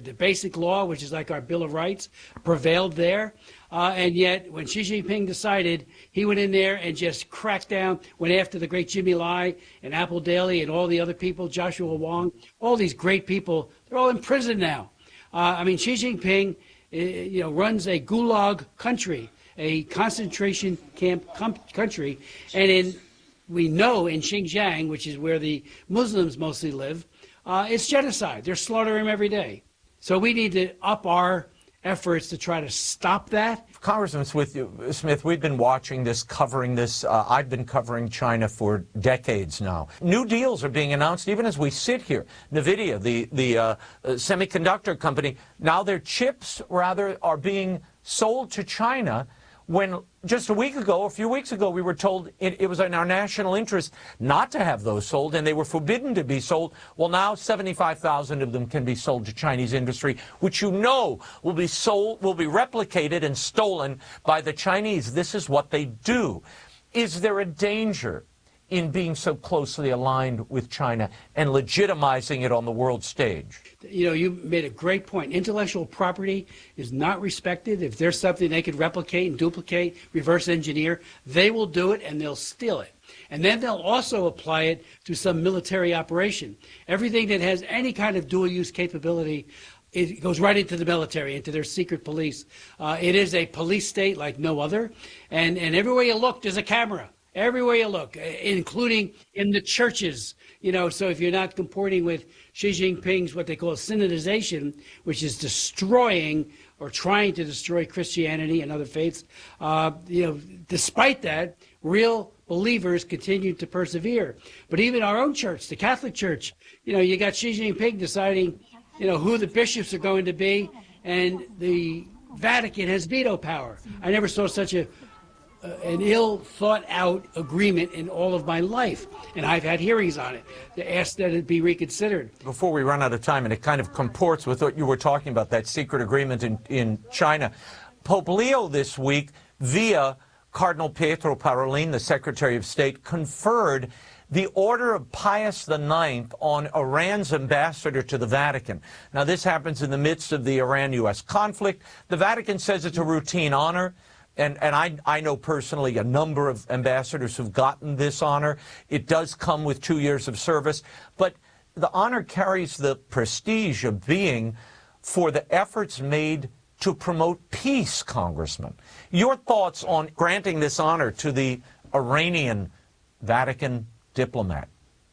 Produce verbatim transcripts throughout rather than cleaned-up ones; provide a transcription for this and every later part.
the basic law, which is like our Bill of Rights, prevailed there. Uh, and yet, when Xi Jinping decided, he went in there and just cracked down, went after the great Jimmy Lai and Apple Daly and all the other people, Joshua Wong, all these great people. They're all in prison now. Uh, I mean, Xi Jinping, uh, you know, runs a gulag country, a concentration camp com- country, and in we know in Xinjiang, which is where the Muslims mostly live, uh, it's genocide. They're slaughtering them every day. So we need to up our efforts to try to stop that. Congressman Smith, we've been watching this, covering this. Uh, I've been covering China for decades now. New deals are being announced even as we sit here. NVIDIA, the, the uh, semiconductor company, now their chips, rather, are being sold to China, when just a week ago, a few weeks ago, we were told it, it was in our national interest not to have those sold, and they were forbidden to be sold. Well, now seventy-five thousand of them can be sold to Chinese industry, which you know will be sold, will be replicated and stolen by the Chinese. This is what they do. Is there a danger in being so closely aligned with China and legitimizing it on the world stage? You know, you made a great point. Intellectual property is not respected. If there's something they could replicate and duplicate, reverse engineer, they will do it and they'll steal it. And then they'll also apply it to some military operation. Everything that has any kind of dual use capability, it goes right into the military, into their secret police. Uh, it is a police state like no other. And, and everywhere you look, there's a camera. Everywhere you look, including in the churches, you know, so if you're not comporting with Xi Jinping's what they call synodization, which is destroying or trying to destroy Christianity and other faiths, uh, you know, despite that, real believers continue to persevere. But even our own church, the Catholic Church, you know, you got Xi Jinping deciding, you know, who the bishops are going to be, and the Vatican has veto power. I never saw such a Uh, an ill-thought-out agreement in all of my life, and I've had hearings on it to ask that it be reconsidered. Before we run out of time, and it kind of comports with what you were talking about, that secret agreement in, in China, Pope Leo this week, via Cardinal Pietro Parolin, the Secretary of State, conferred the Order of Pius the Ninth on Iran's ambassador to the Vatican. Now, this happens in the midst of the Iran-U S conflict. The Vatican says it's a routine honor. And, and I, I know personally a number of ambassadors who've gotten this honor. It does come with two years of service. But the honor carries the prestige of being for the efforts made to promote peace, Congressman. Your thoughts on granting this honor to the Iranian Vatican diplomat?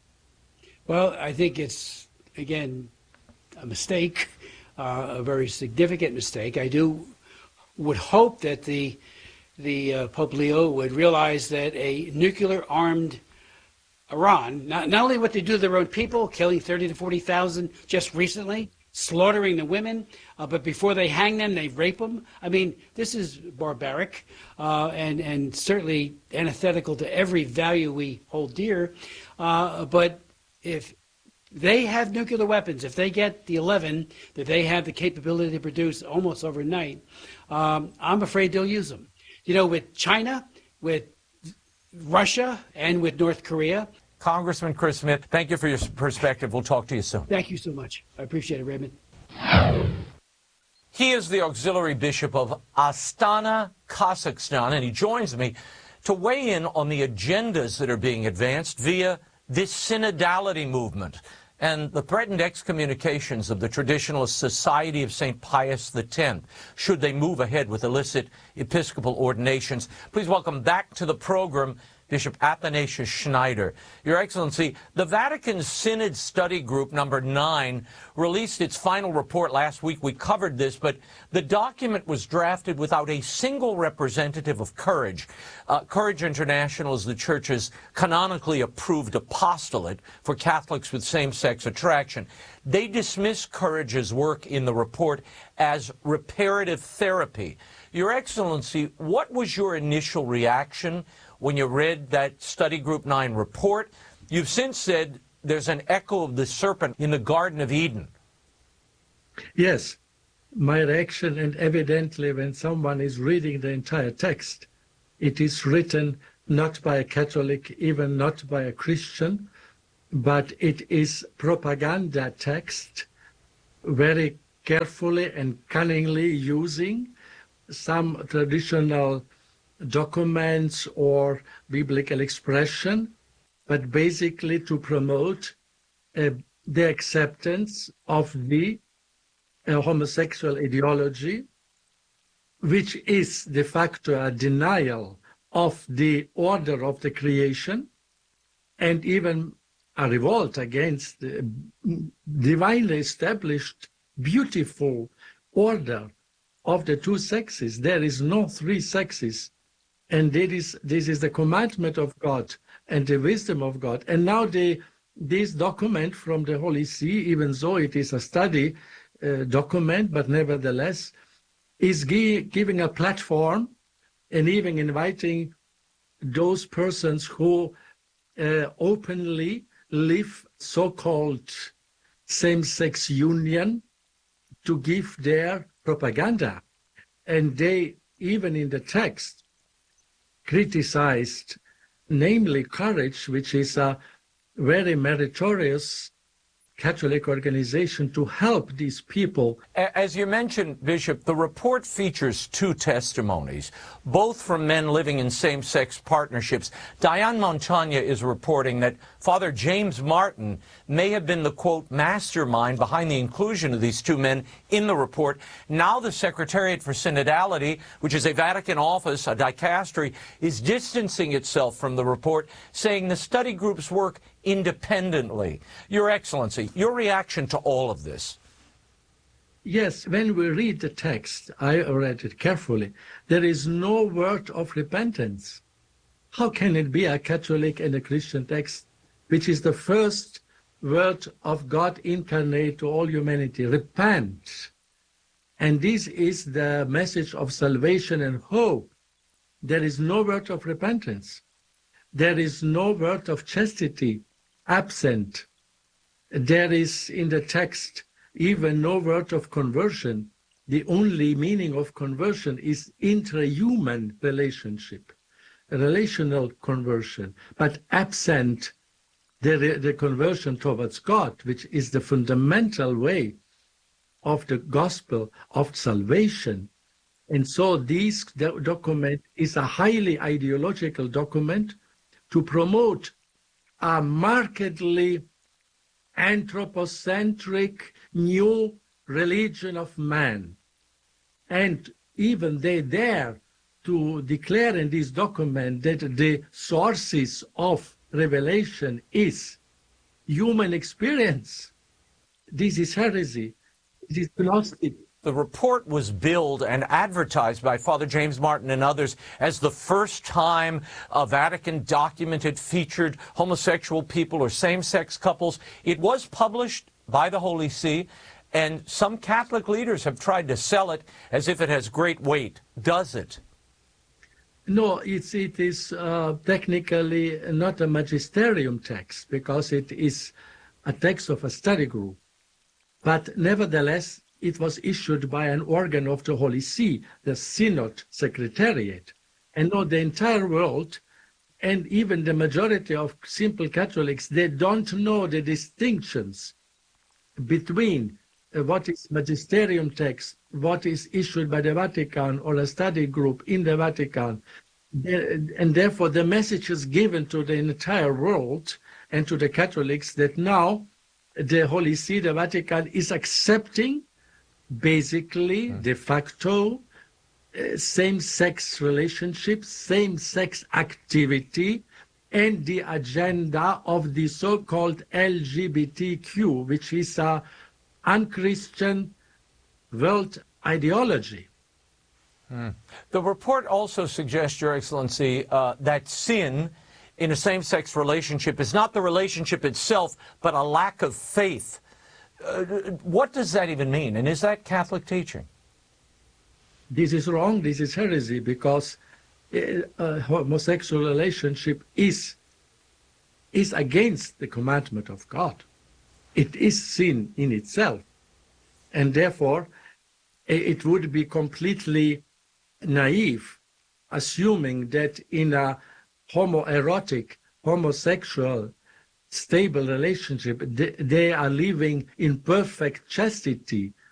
Well, I think it's, again, a mistake, uh, a very significant mistake. I do would hope that the the uh, Pope Leo would realize that a nuclear-armed Iran, not, not only what they do to their own people, killing thirty to forty thousand just recently, slaughtering the women, uh, but before they hang them, they rape them. I mean, this is barbaric uh, and, and certainly antithetical to every value we hold dear. Uh, but if they have nuclear weapons, if they get the eleven that they have the capability to produce almost overnight, um, I'm afraid they'll use them. You know, with China, with Russia, and with North Korea. Congressman Chris Smith, thank you for your perspective. We'll talk to you soon. Thank you so much. I appreciate it, Raymond. He is the auxiliary bishop of Astana, Kazakhstan, and he joins me to weigh in on the agendas that are being advanced via this synodality movement and the threatened excommunications of the Traditionalist Society of Saint Pius X, should they move ahead with illicit episcopal ordinations. Please welcome back to the program Bishop Athanasius Schneider. Your Excellency, the Vatican Synod Study Group number nine released its final report last week. We covered this, but the document was drafted without a single representative of Courage. Uh, Courage International is the Church's canonically approved apostolate for Catholics with same-sex attraction. They dismiss Courage's work in the report as reparative therapy. Your Excellency, what was your initial reaction when you read that Study Group nine report? You've since said there's an echo of the serpent in the Garden of Eden. Yes, my reaction, and evidently when someone is reading the entire text, it is written not by a Catholic, even not by a Christian, but it is propaganda text, very carefully and cunningly using some traditional documents or biblical expression, but basically to promote uh, the acceptance of the uh, homosexual ideology, which is de facto a denial of the order of the creation and even a revolt against the divinely established, beautiful order of the two sexes. There is no three sexes. And this is, this is the commandment of God and the wisdom of God. And now the, this document from the Holy See, even though it is a study uh, document, but nevertheless, is gi- giving a platform and even inviting those persons who uh, openly live so-called same-sex union to give their propaganda. And they, even in the text, criticized, namely Courage, which is a very meritorious Catholic organization to help these people. As you mentioned, Bishop, the report features two testimonies, both from men living in same-sex partnerships. Diane Montagna is reporting that Father James Martin may have been the, quote, mastermind behind the inclusion of these two men in the report. Now the Secretariat for Synodality, which is a Vatican office, a dicastery, is distancing itself from the report, saying the study group's work independently. Your Excellency, your reaction to all of this? Yes, when we read the text, I read it carefully, there is no word of repentance. How can it be a Catholic and a Christian text, which is the first word of God incarnate to all humanity? Repent. And this is the message of salvation and hope. There is no word of repentance. There is no word of chastity absent. There is in the text even no word of conversion. The only meaning of conversion is intra-human relationship, relational conversion, but absent the, the conversion towards God, which is the fundamental way of the gospel of salvation. And so this document is a highly ideological document to promote a markedly anthropocentric new religion of man. And even they dare to declare in this document that the sources of revelation is human experience. This is heresy. It is Gnostic. The report was billed and advertised by Father James Martin and others as the first time a Vatican document had featured homosexual people or same-sex couples. It was published by the Holy See, and some Catholic leaders have tried to sell it as if it has great weight. Does it? No, it's, it is uh, technically not a magisterium text because it is a text of a study group. But nevertheless, it was issued by an organ of the Holy See, the Synod Secretariat. And now the entire world, and even the majority of simple Catholics, they don't know the distinctions between uh, what is magisterium text, what is issued by the Vatican or a study group in the Vatican. And therefore the message is given to the entire world and to the Catholics that now the Holy See, the Vatican, is accepting basically, de facto, uh, same-sex relationships, same-sex activity, and the agenda of the so-called L G B T Q, which is a unchristian world ideology. Mm. The report also suggests, Your Excellency, uh, that sin in a same-sex relationship is not the relationship itself, but a lack of faith. Uh, what does that even mean? And is that Catholic teaching? This is wrong. This is heresy because a, a homosexual relationship is, is against the commandment of God. It is sin in itself. And therefore, it would be completely naive assuming that in a homoerotic, homosexual, stable relationship, they, they are living in perfect chastity,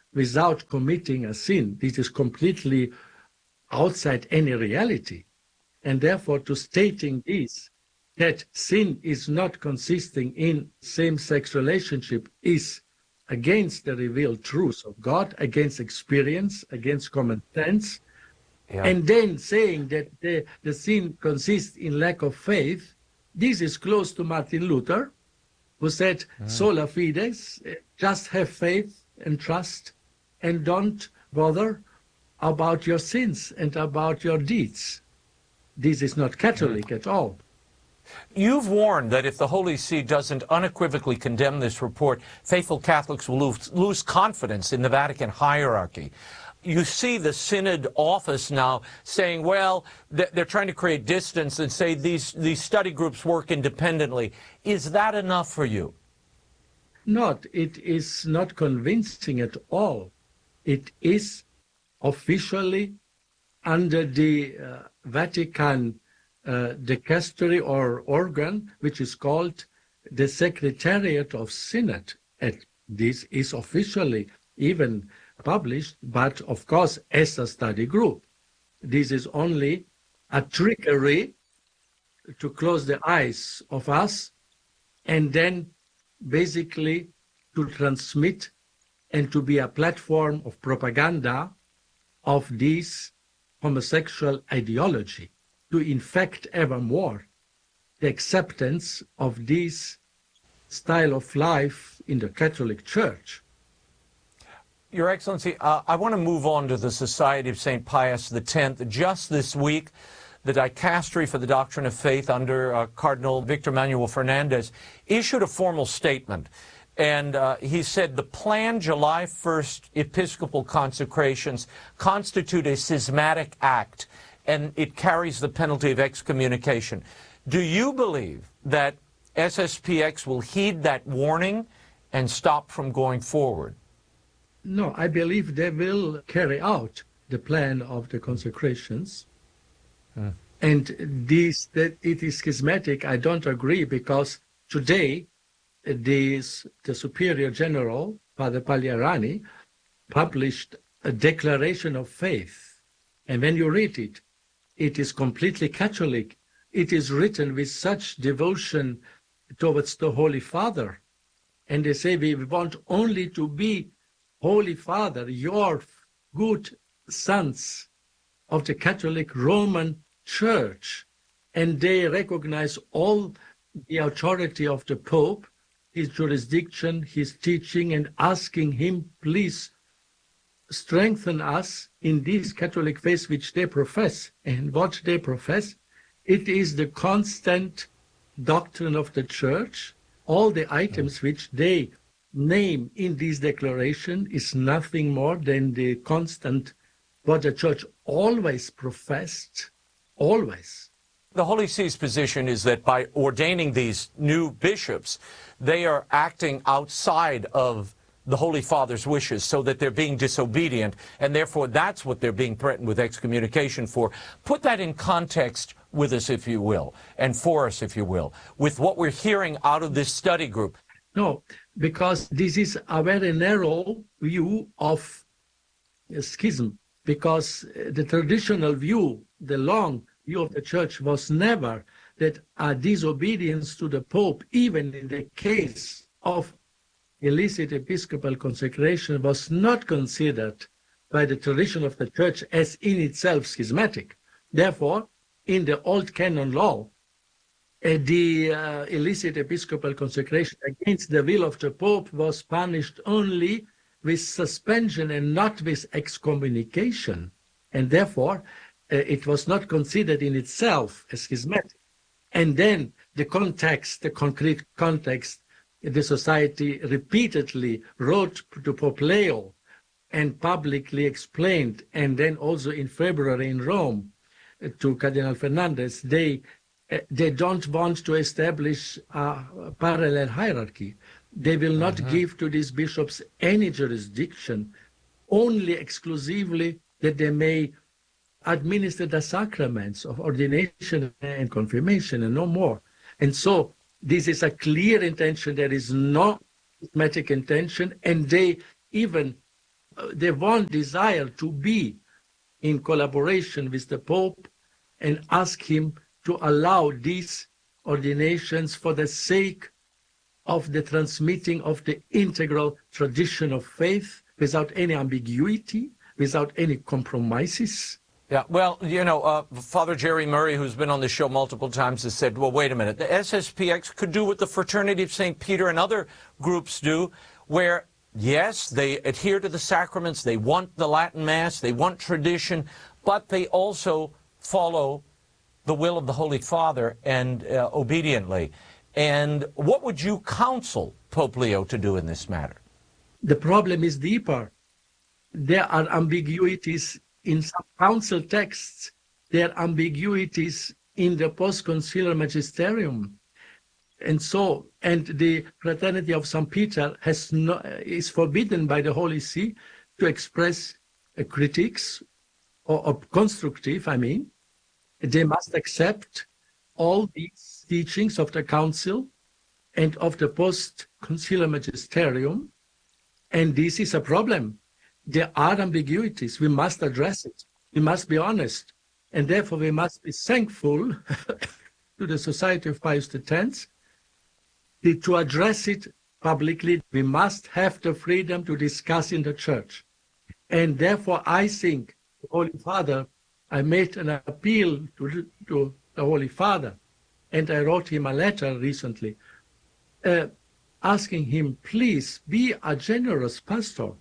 without committing a sin. This is completely outside any reality. And therefore, to stating this, that sin is not consisting in same-sex relationship is against the revealed truth of God, against experience, against common sense. Yeah. And then saying that the, the sin consists in lack of faith, this is close to Martin Luther, who said, mm. sola fides, just have faith and trust, and don't bother about your sins and about your deeds. This is not Catholic mm. at all. You've warned that if the Holy See doesn't unequivocally condemn this report, faithful Catholics will lose, lose confidence in the Vatican hierarchy. You see the Synod office now saying, well, they're trying to create distance and say these, these study groups work independently. Is that enough for you? Not. It is not convincing at all. It is officially under the uh, Vatican uh, dicastery or organ, which is called the Secretariat of Synod. And this is officially even published, but of course as a study group. This is only a trickery to close the eyes of us and then basically to transmit and to be a platform of propaganda of this homosexual ideology, to infect ever more the acceptance of this style of life in the Catholic Church. Your Excellency, uh, I want to move on to the Society of Saint Pius X. Just this week, the Dicastery for the Doctrine of Faith under uh, Cardinal Victor Manuel Fernandez issued a formal statement. And uh, he said the planned July first Episcopal consecrations constitute a schismatic act, and it carries the penalty of excommunication. Do you believe that S S P X will heed that warning and stop from going forward? No, I believe they will carry out the plan of the consecrations. Hmm. And this, that it is schismatic, I don't agree, because today this, the Superior General, Father Pagliarani, published a declaration of faith. And when you read it, it is completely Catholic. It is written with such devotion towards the Holy Father. And they say, we want only to be Holy Father, your good sons of the Catholic Roman Church. And they recognize all the authority of the Pope, his jurisdiction, his teaching, and asking him, please strengthen us in this Catholic faith which they profess. And what they profess, it is the constant doctrine of the Church. All the items which they name in this declaration is nothing more than the constant, what the Church always professed, always. The Holy See's position is that by ordaining these new bishops, they are acting outside of the Holy Father's wishes, so that they're being disobedient, and therefore that's what they're being threatened with excommunication for. Put that in context with us, if you will, and for us, if you will, with what we're hearing out of this study group. No, because this is a very narrow view of schism, because the traditional view, the long view of the Church was never that a disobedience to the Pope, even in the case of illicit episcopal consecration, was not considered by the tradition of the Church as in itself schismatic. Therefore, in the old canon law, Uh, the uh, illicit episcopal consecration against the will of the Pope was punished only with suspension and not with excommunication. And therefore, uh, it was not considered in itself as schismatic. And then the context, the concrete context, the Society repeatedly wrote to Pope Leo and publicly explained, and then also in February in Rome uh, to Cardinal Fernandez, they They don't want to establish a parallel hierarchy. They will not mm-hmm. give to these bishops any jurisdiction, only exclusively that they may administer the sacraments of ordination and confirmation and no more. And so this is a clear intention. There is no schismatic intention, and they even they want desire to be in collaboration with the Pope and ask him to allow these ordinations for the sake of the transmitting of the integral tradition of faith without any ambiguity, without any compromises. Yeah, well, you know, uh, Father Jerry Murray, who's been on the show multiple times, has said, well, wait a minute, the S S P X could do what the Fraternity of Saint Peter and other groups do, where, yes, they adhere to the sacraments, they want the Latin Mass, they want tradition, but they also follow the will of the Holy Father and uh, obediently. And what would you counsel Pope Leo to do in this matter? The problem is deeper. There are ambiguities in some council texts. There are ambiguities in the post-conciliar magisterium. And so, and the Fraternity of Saint Peter has no, is forbidden by the Holy See to express uh, critiques or, or constructive, I mean. They must accept all these teachings of the council and of the post-conciliar magisterium. And this is a problem. There are ambiguities. We must address it. We must be honest. And therefore we must be thankful to the Society of Pius X to address it publicly. We must have the freedom to discuss in the church. And therefore I think, the Holy Father, I made an appeal to, to the Holy Father, and I wrote him a letter recently, uh, asking him, please be a generous pastor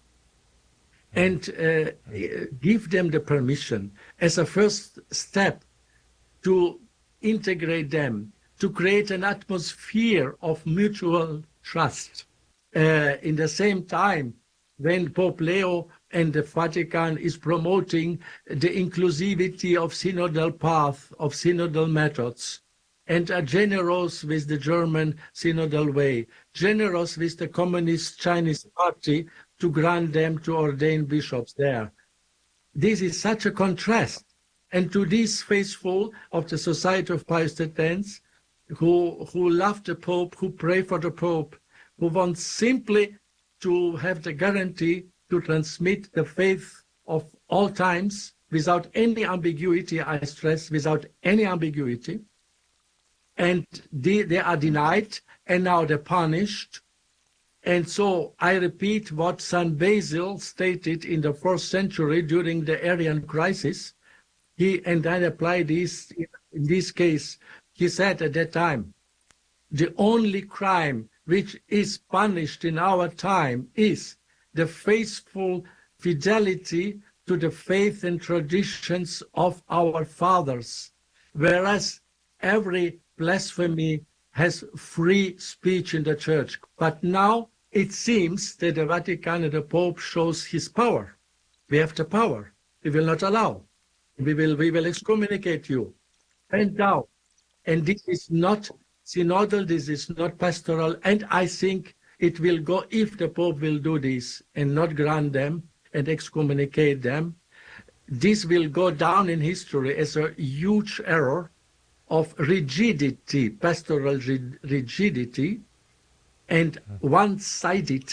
and uh, give them the permission as a first step to integrate them, to create an atmosphere of mutual trust. Uh, in the same time, when Pope Leo and the Vatican is promoting the inclusivity of synodal path, of synodal methods, and are generous with the German synodal way, generous with the Communist Chinese Party to grant them to ordain bishops there. This is such a contrast. And to these faithful of the Society of Pius X, who, who love the Pope, who pray for the Pope, who want simply to have the guarantee to transmit the faith of all times without any ambiguity, I stress, without any ambiguity. And they, they are denied, and now they're punished. And so I repeat what Saint Basil stated in the fourth century during the Arian crisis. He, and I apply this in this case, he said at that time, the only crime which is punished in our time is the faithful fidelity to the faith and traditions of our fathers, whereas every blasphemy has free speech in the church. But now it seems that the Vatican and the Pope shows his power. We have the power. We will not allow. We will, we will excommunicate you. And now, and this is not synodal, this is not pastoral, and I think it will go, if the Pope will do this and not grant them and excommunicate them, this will go down in history as a huge error of rigidity, pastoral rigidity, and one-sided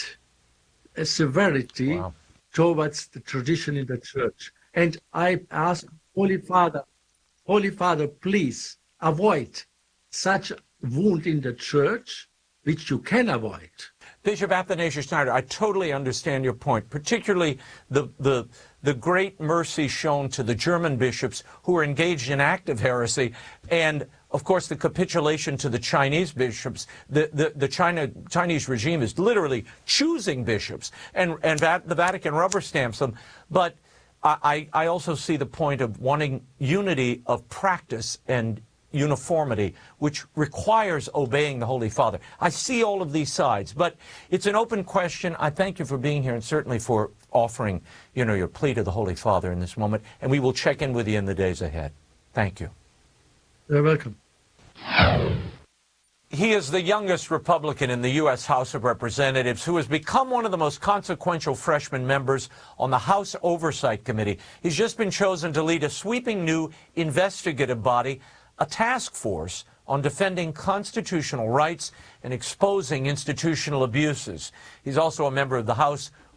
severity wow. towards the tradition in the church. And I ask Holy Father, Holy Father, please avoid such wound in the church, which you can avoid. Bishop Athanasius Schneider, I totally understand your point, particularly the, the, the great mercy shown to the German bishops who are engaged in active heresy, and, of course, the capitulation to the Chinese bishops. The, the, the China, Chinese regime is literally choosing bishops, and, and the Vatican rubber stamps them. But I, I also see the point of wanting unity of practice and uniformity, which requires obeying the Holy Father. I see all of these sides, but it's an open question. I thank you for being here and certainly for offering, you know, your plea to the Holy Father in this moment, and we will check in with you in the days ahead. Thank you. You're welcome. He is the youngest Republican in the U S House of Representatives who has become one of the most consequential freshman members on the House Oversight Committee. He's just been chosen to lead a sweeping new investigative body, a task force on defending constitutional rights and exposing institutional abuses. He's also a member of the House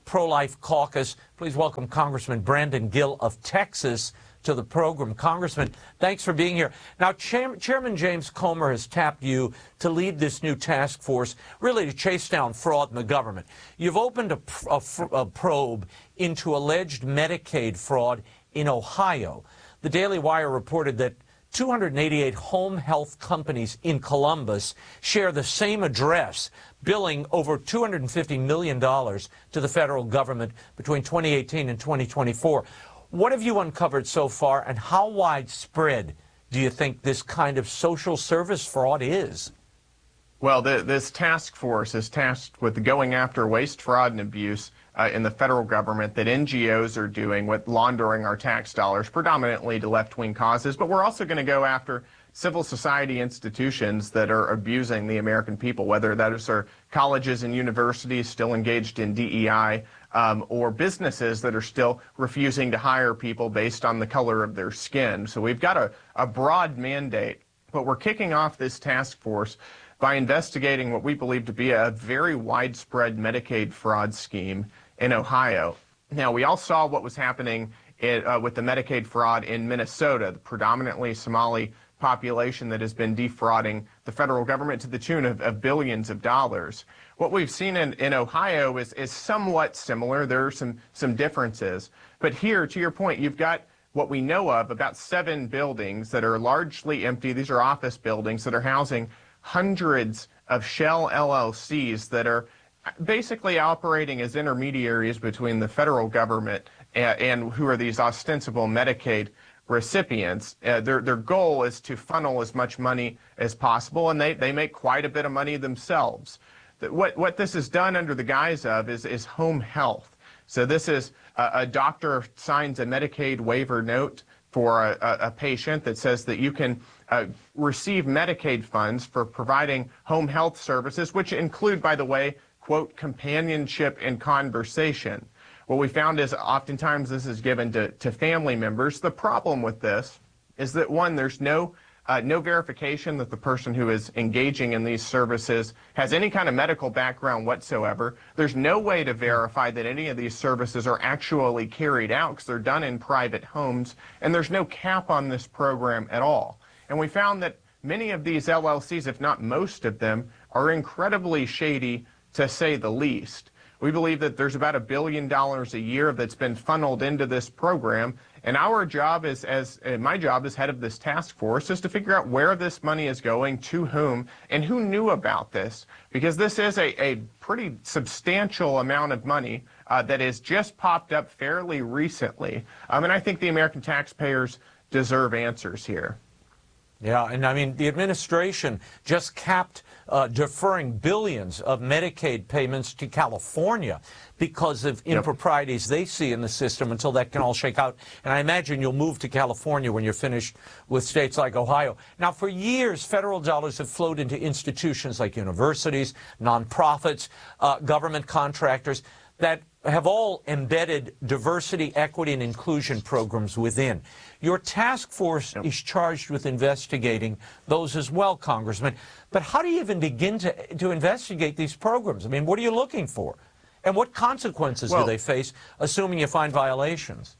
Pro-Life Caucus. Please welcome Congressman Brandon Gill of Texas to the program. Congressman, thanks for being here. Now, Chair Chairman James Comer has tapped you to lead this new task force, really to chase down fraud in the government. You've opened a, a, a probe into alleged Medicaid fraud in Ohio. The Daily Wire reported that two hundred eighty-eight home health companies in Columbus share the same address, billing over two hundred fifty million dollars to the federal government between twenty eighteen and twenty twenty-four. What have you uncovered so far, and how widespread do you think this kind of social service fraud is? Well, the, this task force is tasked with going after waste, fraud, and abuse uh, in the federal government that N G Os are doing with laundering our tax dollars, predominantly to left-wing causes. But we're also going to go after civil society institutions that are abusing the American people, whether those are colleges and universities still engaged in D E I, um, or businesses that are still refusing to hire people based on the color of their skin. So we've got a, a broad mandate, but we're kicking off this task force by investigating what we believe to be a very widespread Medicaid fraud scheme in Ohio. Now, we all saw what was happening in, uh, with the Medicaid fraud in Minnesota, the predominantly Somali population that has been defrauding the federal government to the tune of, of billions of dollars. What we've seen in, in Ohio is, is somewhat similar. There are some, some differences. But here, to your point, you've got what we know of, about seven buildings that are largely empty. These are office buildings that are housing hundreds of shell L L Cs that are basically operating as intermediaries between the federal government and, and who are these ostensible Medicaid recipients. Uh, their, their goal is to funnel as much money as possible, and they, they make quite a bit of money themselves. What, what this is done under the guise of is, is home health. So this is a, a doctor signs a Medicaid waiver note for a, a, a patient that says that you can uh, receive Medicaid funds for providing home health services, which include, by the way, quote, companionship and conversation. What we found is oftentimes this is given to, to family members. The problem with this is that, one, there's no Uh, no verification that the person who is engaging in these services has any kind of medical background whatsoever. There's no way to verify that any of these services are actually carried out because they're done in private homes, and there's no cap on this program at all. And we found that many of these L L Cs, if not most of them, are incredibly shady, to say the least. We believe that there's about a billion dollars a year that's been funneled into this program. And our job is, as uh, my job as head of this task force, is to figure out where this money is going, to whom, and who knew about this. Because this is a, a pretty substantial amount of money uh, that has just popped up fairly recently. Um, and I think the American taxpayers deserve answers here. Yeah, and I mean, the administration just capped uh, deferring billions of Medicaid payments to California because of improprieties yep. they see in the system until that can all shake out. And I imagine you'll move to California when you're finished with states like Ohio. Now, for years, federal dollars have flowed into institutions like universities, nonprofits, uh, government contractors that have all embedded diversity, equity, and inclusion programs within. Your task force yep. is charged with investigating those as well, Congressman. But how do you even begin to, to investigate these programs? I mean, what are you looking for? And what consequences well, do they face, assuming you find violations?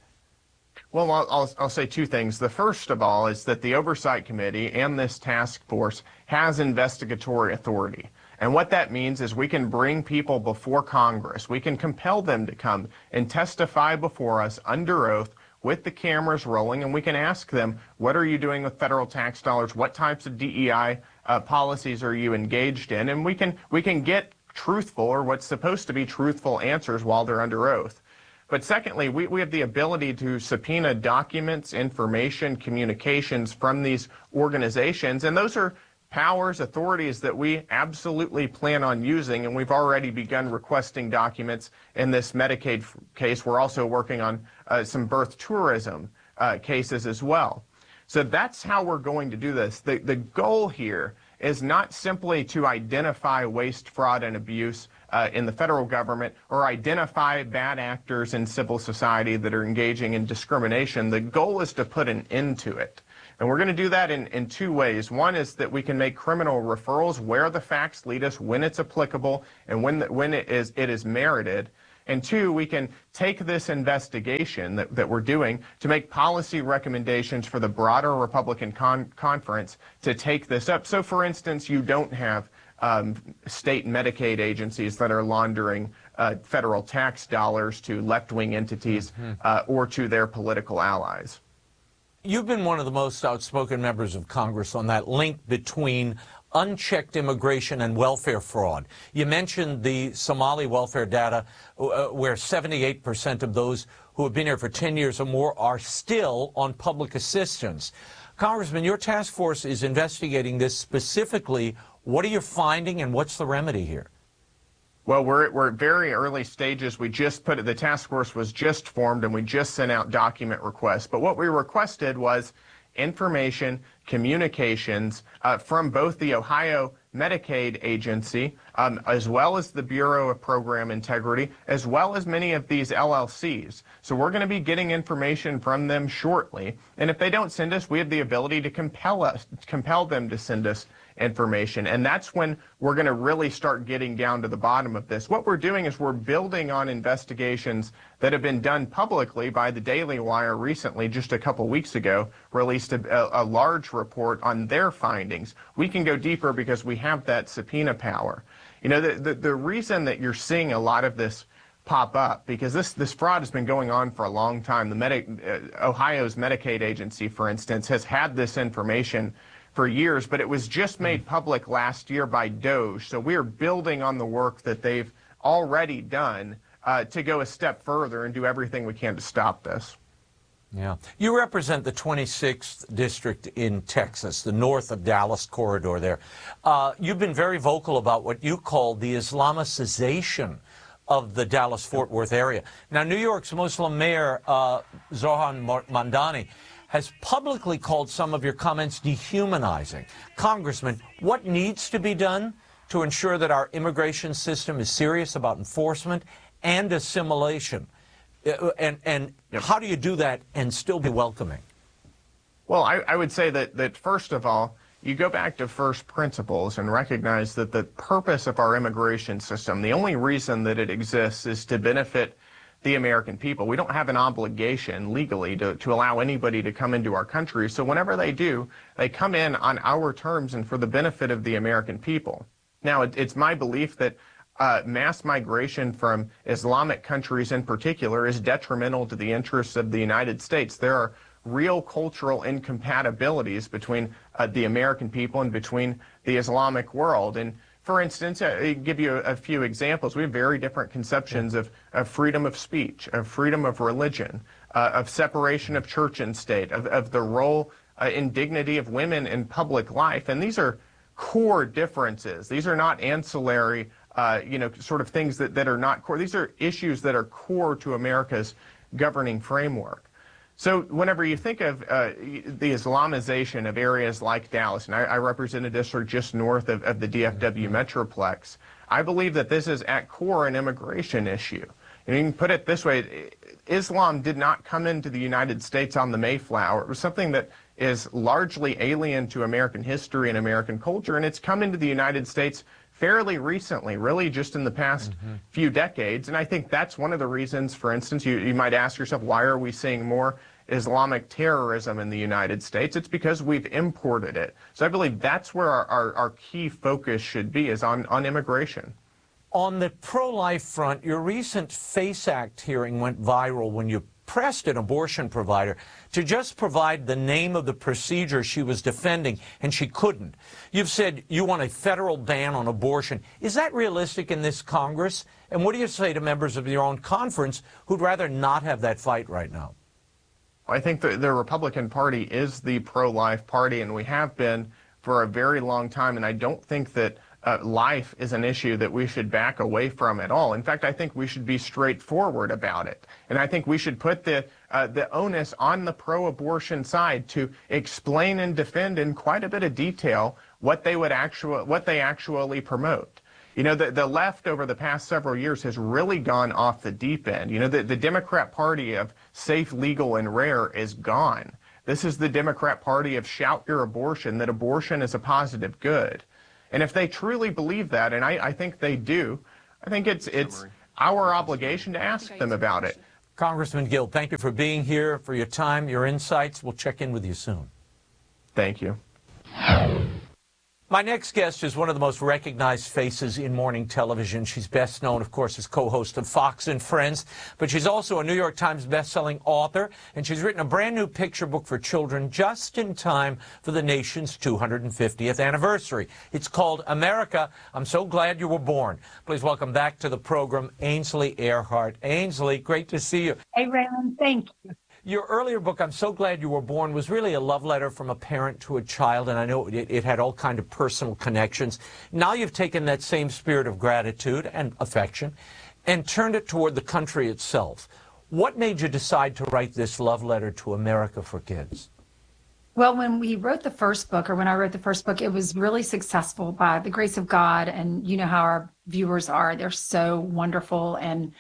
Well, I'll, I'll, I'll say two things. The first of all is that the Oversight Committee and this task force has investigatory authority. And what that means is we can bring people before Congress. We can compel them to come and testify before us under oath with the cameras rolling, and we can ask them, what are you doing with federal tax dollars? What types of D E I uh, policies are you engaged in? And we can, we can get truthful, or what's supposed to be truthful, answers while they're under oath. But secondly, we, we have the ability to subpoena documents, information, communications from these organizations, and those are powers, authorities that we absolutely plan on using, and we've already begun requesting documents in this Medicaid case. We're also working on uh, some birth tourism uh, cases as well. So that's how we're going to do this. The, the goal here is not simply to identify waste, fraud, and abuse uh, in the federal government or identify bad actors in civil society that are engaging in discrimination. The goal is to put an end to it. And we're going to do that in, in two ways. One is that we can make criminal referrals where the facts lead us, when it's applicable, and when, the, when it, is, it is merited. And two, we can take this investigation that, that we're doing to make policy recommendations for the broader Republican con conference to take this up. So, for instance, you don't have um, state Medicaid agencies that are laundering uh, federal tax dollars to left-wing entities mm-hmm. uh, or to their political allies. You've been one of the most outspoken members of Congress on that link between unchecked immigration and welfare fraud. You mentioned the Somali welfare data, uh, where seventy-eight percent of those who have been here for ten years or more are still on public assistance. Congressman, your task force is investigating this specifically. What are you finding, and what's the remedy here? Well, we're, we're at very early stages. We just put it, the task force was just formed, and we just sent out document requests. But what we requested was information, communications uh, from both the Ohio Medicaid Agency, um, as well as the Bureau of Program Integrity, as well as many of these L L Cs. So we're going to be getting information from them shortly. And if they don't send us, we have the ability to compel us, compel them to send us information. And that's when we're going to really start getting down to the bottom of this. What we're doing is we're building on investigations that have been done publicly by the Daily Wire recently, just a couple weeks ago, released a, a large report on their findings. We can go deeper because we have that subpoena power. You know, the, the, the reason that you're seeing a lot of this pop up, because this, this fraud has been going on for a long time. The Medi uh, Ohio's Medicaid agency, for instance, has had this information for years, but it was just made public last year by DOJ. So we're building on the work that they've already done uh, to go a step further and do everything we can to stop this. Yeah. You represent the twenty-sixth district in Texas, the north of Dallas corridor there. Uh, you've been very vocal about what you call the Islamicization of the Dallas-Fort Worth area. Now, New York's Muslim mayor, uh, Zohran Mamdani, has publicly called some of your comments dehumanizing. Congressman, what needs to be done to ensure that our immigration system is serious about enforcement and assimilation? Uh, and and yep. How do you do that and still be welcoming? Well, I, I would say that, that first of all, you go back to first principles and recognize that the purpose of our immigration system, the only reason that it exists is to benefit the American people. We don't have an obligation legally to, to allow anybody to come into our country. So whenever they do, they come in on our terms and for the benefit of the American people. Now, it, it's my belief that uh, mass migration from Islamic countries in particular is detrimental to the interests of the United States. There are real cultural incompatibilities between uh, the American people and between the Islamic world. And for instance, I'll give you a, a few examples. We have very different conceptions of, of freedom of speech, of freedom of religion, uh, of separation of church and state, of, of the role uh, and dignity of women in public life. And these are core differences. These are not ancillary, uh, you know, sort of things that, that are not core. These are issues that are core to America's governing framework. So whenever you think of uh, the Islamization of areas like Dallas, and I, I represent a district just north of, of the D F W Metroplex, I believe that this is at core an immigration issue. And you can put it this way, Islam did not come into the United States on the Mayflower. It was something that is largely alien to American history and American culture, and it's come into the United States fairly recently, really just in the past mm-hmm. few decades. And I think that's one of the reasons, for instance, you, you might ask yourself, why are we seeing more Islamic terrorism in the United States? It's because we've imported it. So I believe that's where our, our, our key focus should be, is on, on immigration. On the pro-life front, your recent FACE Act hearing went viral when you pressed an abortion provider to just provide the name of the procedure she was defending, and she couldn't. You've said you want a federal ban on abortion. Is that realistic in this Congress? And what do you say to members of your own conference who'd rather not have that fight right now? I think the, the Republican Party is the pro-life party, and we have been for a very long time, and I don't think that Uh, life is an issue that we should back away from at all. In fact, I think we should be straightforward about it. And I think we should put the, uh, the onus on the pro-abortion side to explain and defend in quite a bit of detail what they would actually, what they actually promote. You know, the, the left over the past several years has really gone off the deep end. You know, the, the Democrat Party of safe, legal, and rare is gone. This is the Democrat Party of shout your abortion, that abortion is a positive good. And if they truly believe that, and I, I think they do, I think it's it's our obligation to ask them about it. Congressman Gill, thank you for being here, for your time, your insights. We'll check in with you soon. Thank you. My next guest is one of the most recognized faces in morning television. She's best known, of course, as co-host of Fox and Friends, but she's also a New York Times best-selling author, and she's written a brand new picture book for children just in time for the nation's two hundred fiftieth anniversary. It's called America, I'm So Glad You Were Born. Please welcome back to the program, Ainsley Earhardt. Ainsley, great to see you. Hey, Raymond, thank you. Your earlier book, I'm So Glad You Were Born, was really a love letter from a parent to a child, and I know it, it had all kind of personal connections. Now you've taken that same spirit of gratitude and affection and turned it toward the country itself. What made you decide to write this love letter to America for kids? Well, when we wrote the first book, or when I wrote the first book, it was really successful by the grace of God, and you know how our viewers are. They're so wonderful and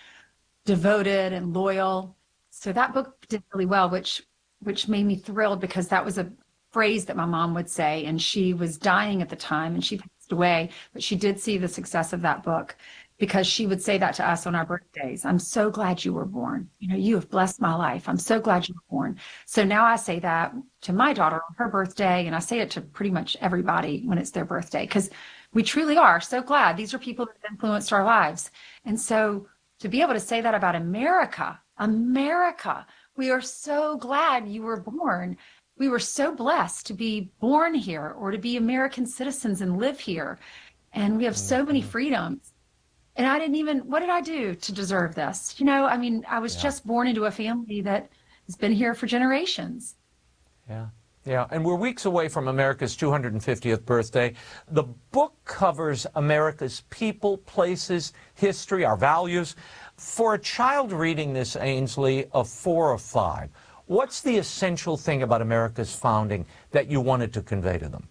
devoted and loyal. So that book did really well, which which made me thrilled, because that was a phrase that my mom would say, and she was dying at the time and she passed away, but she did see the success of that book, because she would say that to us on our birthdays. I'm so glad you were born. You know, you have blessed my life. I'm so glad you were born. So now I say that to my daughter on her birthday, and I say it to pretty much everybody when it's their birthday, because we truly are so glad. These are people that have influenced our lives. And so to be able to say that about America, America, we are so glad you were born. We were so blessed to be born here, or to be American citizens and live here. And we have so many freedoms. And I didn't even, what did I do to deserve this? You know, I mean, I was yeah. just born into a family that has been here for generations. Yeah. Yeah, and we're weeks away from America's two hundred fiftieth birthday. The book covers America's people, places, history, our values. For a child reading this, Ainsley, of four or five, what's the essential thing about America's founding that you wanted to convey to them?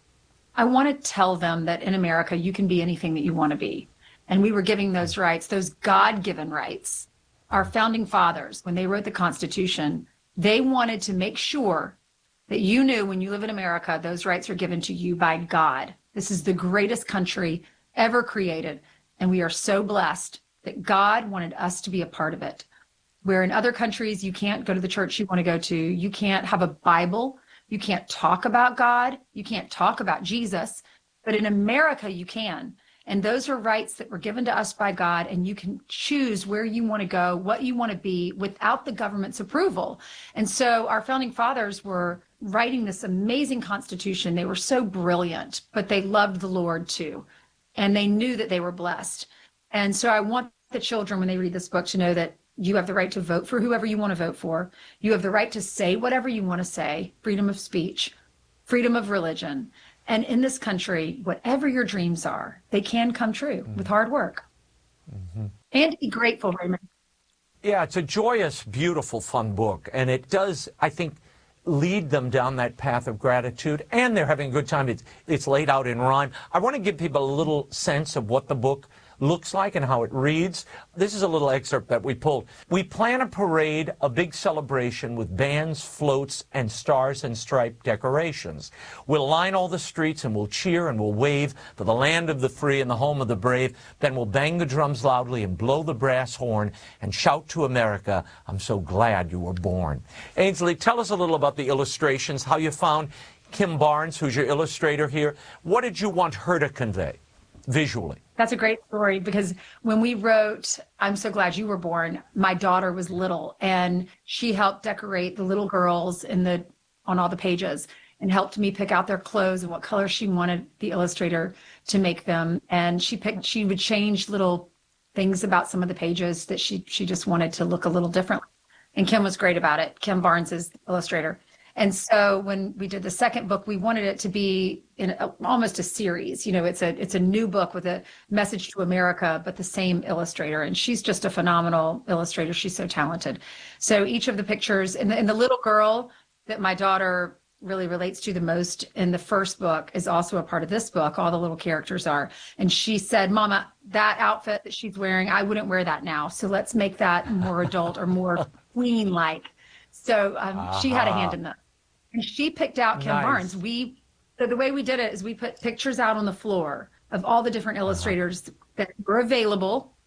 I want to tell them that in America, you can be anything that you want to be. And we were giving those rights, those God-given rights. Our founding fathers, when they wrote the Constitution, they wanted to make sure that you knew when you live in America, those rights are given to you by God. This is the greatest country ever created, and we are so blessed that God wanted us to be a part of it. Where in other countries, you can't go to the church you want to go to, you can't have a Bible, you can't talk about God, you can't talk about Jesus, but in America, you can. And those are rights that were given to us by God, and you can choose where you want to go, what you want to be, without the government's approval. And so our founding fathers were writing this amazing Constitution. They were so brilliant, but they loved the Lord too. And they knew that they were blessed. And so I want the children, when they read this book, to know that you have the right to vote for whoever you want to vote for. You have the right to say whatever you want to say, freedom of speech, freedom of religion. And in this country, whatever your dreams are, they can come true mm-hmm. with hard work. Mm-hmm. And be grateful, Raymond. Yeah, it's a joyous, beautiful, fun book. And it does, I think, lead them down that path of gratitude. And they're having a good time. It's, it's laid out in rhyme. I want to give people a little sense of what the book looks like and how it reads. This is a little excerpt that we pulled. We plan a parade, a big celebration with bands, floats, and stars and stripe decorations. We'll line all the streets and we'll cheer and we'll wave for the land of the free and the home of the brave. Then we'll bang the drums loudly and blow the brass horn and shout to America, I'm so glad you were born. Ainsley, tell us a little about the illustrations, how you found Kim Barnes, who's your illustrator here. What did you want her to convey visually? That's a great story, because when we wrote I'm So Glad You Were Born, my daughter was little, and she helped decorate the little girls in the on all the pages and helped me pick out their clothes and what color she wanted the illustrator to make them. And she picked she would change little things about some of the pages that she she just wanted to look a little differently. And Kim was great about it. Kim Barnes is the illustrator. And so when we did the second book, we wanted it to be in a, almost a series. You know, it's a it's a new book with a message to America, but the same illustrator. And she's just a phenomenal illustrator. She's so talented. So each of the pictures, and the, and the little girl that my daughter really relates to the most in the first book is also a part of this book. All the little characters are. And she said, Mama, that outfit that she's wearing, I wouldn't wear that now. So let's make that more adult or more queen-like. So um, uh-huh. she had a hand in that. And she picked out Kim nice. Barnes. We, so the way we did it is we put pictures out on the floor of all the different illustrators uh-huh. that were available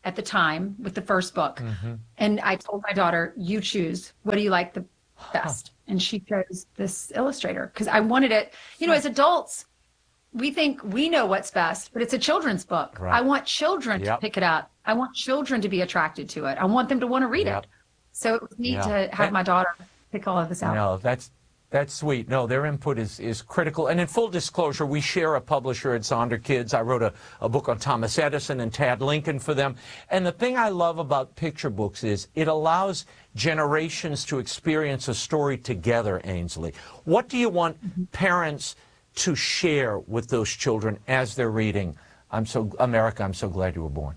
at the time with the first book. Mm-hmm. And I told my daughter, you choose. What do you like the best? And she chose this illustrator because I wanted it. You know, as adults, we think we know what's best, but it's a children's book. Right. I want children yep. to pick it up. I want children to be attracted to it. I want them to want to read yep. it. So it was neat yeah. to have my daughter pick all of this out. No, that's that's sweet. No, their input is, is critical. And in full disclosure, we share a publisher at Zonder Kids. I wrote a, a book on Thomas Edison and Tad Lincoln for them. And the thing I love about picture books is it allows generations to experience a story together, Ainsley. What do you want mm-hmm. parents to share with those children as they're reading I'm so America, I'm so glad you were born?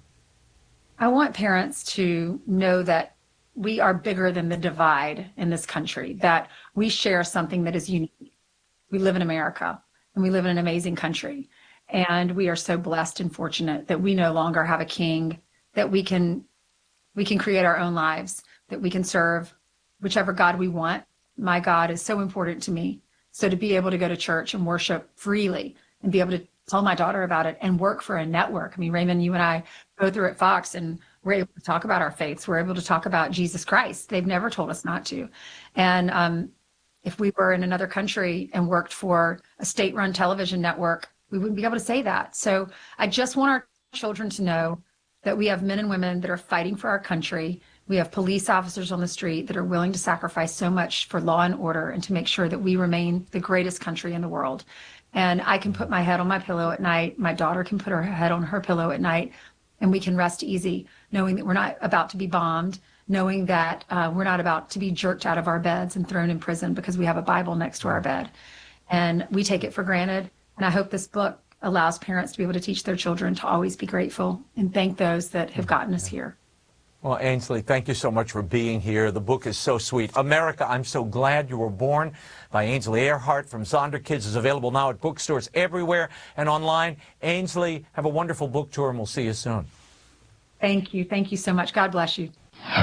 I want parents to know that we are bigger than the divide in this country, that we share something that is unique. We live in America, and we live in an amazing country. And we are so blessed and fortunate that we no longer have a king, that we can we can create our own lives, that we can serve whichever God we want. My God is so important to me. So to be able to go to church and worship freely and be able to tell my daughter about it and work for a network. I mean, Raymond, you and I go through at Fox and we're able to talk about our faiths. We're able to talk about Jesus Christ. They've never told us not to. And um, if we were in another country and worked for a state-run television network, we wouldn't be able to say that. So I just want our children to know that we have men and women that are fighting for our country. We have police officers on the street that are willing to sacrifice so much for law and order and to make sure that we remain the greatest country in the world. And I can put my head on my pillow at night. My daughter can put her head on her pillow at night, and we can rest easy, knowing that we're not about to be bombed, knowing that uh, we're not about to be jerked out of our beds and thrown in prison because we have a Bible next to our bed. And we take it for granted. And I hope this book allows parents to be able to teach their children to always be grateful and thank those that have gotten us here. Well, Ainsley, thank you so much for being here. The book is so sweet. America, I'm So Glad You Were Born by Ainsley Earhardt from Zonder Kids is available now at bookstores everywhere and online. Ainsley, have a wonderful book tour, and we'll see you soon. Thank you. Thank you so much. God bless you.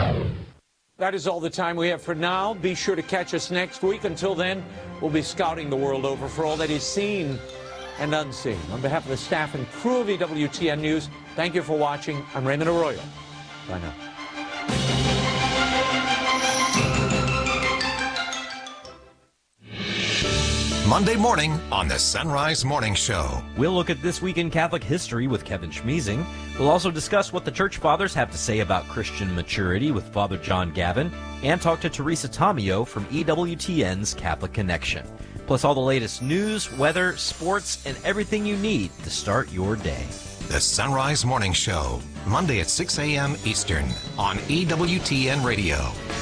That is all the time we have for now. Be sure to catch us next week. Until then, we'll be scouting the world over for all that is seen and unseen. On behalf of the staff and crew of E W T N News, thank you for watching. I'm Raymond Arroyo. Bye now. Monday morning on the Sunrise Morning Show. We'll look at This Week in Catholic History with Kevin Schmeezing. We'll also discuss what the Church Fathers have to say about Christian maturity with Father John Gavin, and talk to Teresa Tomeo from E W T N's Catholic Connection. Plus all the latest news, weather, sports, and everything you need to start your day. The Sunrise Morning Show, Monday at six a.m. Eastern on E W T N Radio.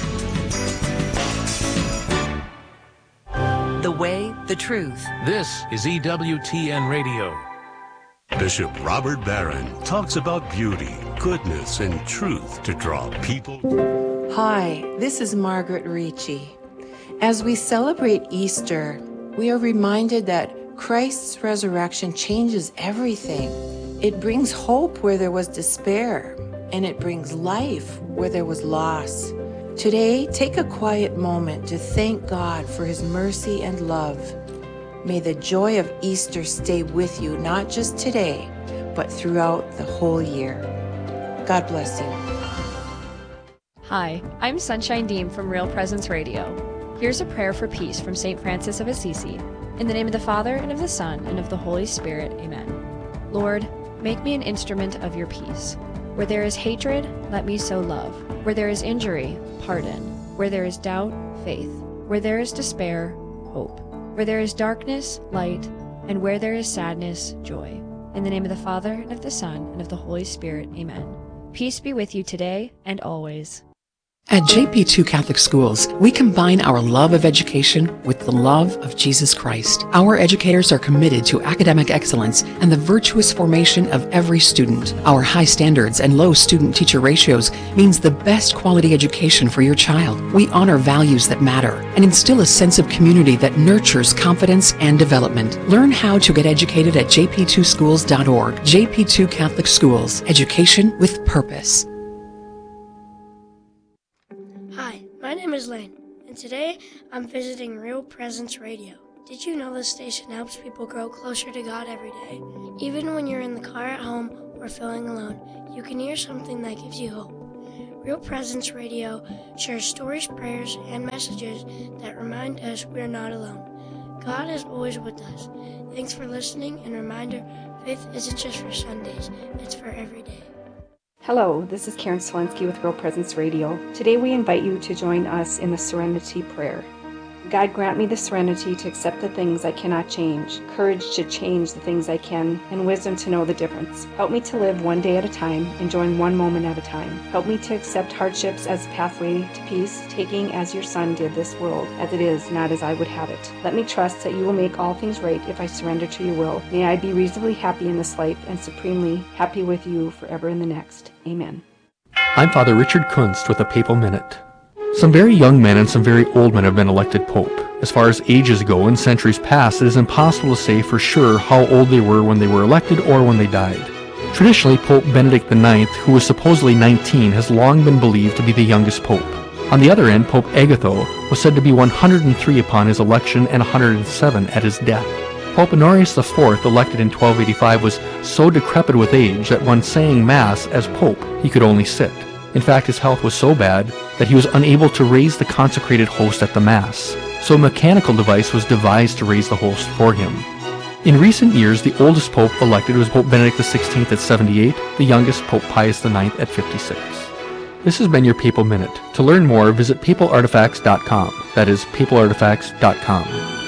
The way, the truth. This is E W T N Radio. Bishop Robert Barron talks about beauty, goodness, and truth to draw people. Hi, this is Margaret Ricci. As we celebrate Easter, we are reminded that Christ's resurrection changes everything. It brings hope where there was despair, and it brings life where there was loss. Today, take a quiet moment to thank God for His mercy and love. May the joy of Easter stay with you, not just today, but throughout the whole year. God bless you. Hi, I'm Sunshine Deem from Real Presence Radio. Here's a prayer for peace from Saint Francis of Assisi. In the name of the Father, and of the Son, and of the Holy Spirit, amen. Lord, make me an instrument of your peace. Where there is hatred, let me sow love. Where there is injury, pardon. Where there is doubt, faith. Where there is despair, hope. Where there is darkness, light. And where there is sadness, joy. In the name of the Father, and of the Son, and of the Holy Spirit, amen. Peace be with you today and always. At J P two Catholic Schools, we combine our love of education with the love of Jesus Christ. Our educators are committed to academic excellence and the virtuous formation of every student. Our high standards and low student-teacher ratios means the best quality education for your child. We honor values that matter and instill a sense of community that nurtures confidence and development. Learn how to get educated at j p two schools dot org. J P two Catholic Schools, education with purpose. My name is Lane, and today I'm visiting Real Presence Radio. Did you know this station helps people grow closer to God every day? Even when you're in the car at home or feeling alone, you can hear something that gives you hope. Real Presence Radio shares stories, prayers, and messages that remind us we're not alone. God is always with us. Thanks for listening, and reminder, faith isn't just for Sundays, it's for every day. Hello, this is Karen Swensky with Real Presence Radio. Today we invite you to join us in the Serenity Prayer. God, grant me the serenity to accept the things I cannot change, courage to change the things I can, and wisdom to know the difference. Help me to live one day at a time, enjoying one moment at a time. Help me to accept hardships as a pathway to peace, taking as your Son did this world, as it is, not as I would have it. Let me trust that you will make all things right if I surrender to your will. May I be reasonably happy in this life and supremely happy with you forever in the next. Amen. I'm Father Richard Kunst with a Papal Minute. Some very young men and some very old men have been elected Pope. As far as ages go, in centuries past, it is impossible to say for sure how old they were when they were elected or when they died. Traditionally, Pope Benedict the ninth, who was supposedly nineteen, has long been believed to be the youngest pope. On the other end, Pope Agatho was said to be one hundred three upon his election and one hundred seven at his death. Pope Honorius the fourth, elected in twelve eighty-five, was so decrepit with age that when saying Mass as Pope, he could only sit. In fact, his health was so bad that he was unable to raise the consecrated host at the Mass, so a mechanical device was devised to raise the host for him. In recent years, the oldest pope elected was Pope Benedict the sixteenth at seventy-eight, the youngest Pope Pius the ninth at fifty-six. This has been your Papal Minute. To learn more, visit papal artifacts dot com. That is papal artifacts dot com.